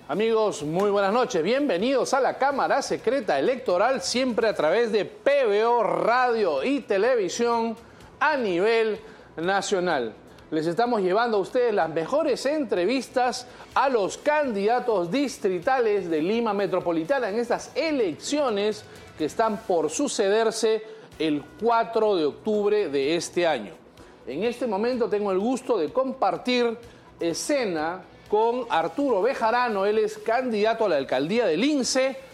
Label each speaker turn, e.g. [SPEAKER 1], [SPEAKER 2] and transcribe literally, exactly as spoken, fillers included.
[SPEAKER 1] Amigos, muy buenas noches. Bienvenidos a la Cámara Secreta Electoral, siempre a través de P B O Radio y Televisión a nivel nacional. Les estamos llevando a ustedes las mejores entrevistas a los candidatos distritales de Lima Metropolitana en estas elecciones que están por sucederse el cuatro de octubre de este año. En este momento tengo el gusto de compartir escena con Arturo Bejarano. Él es candidato a la alcaldía del Lince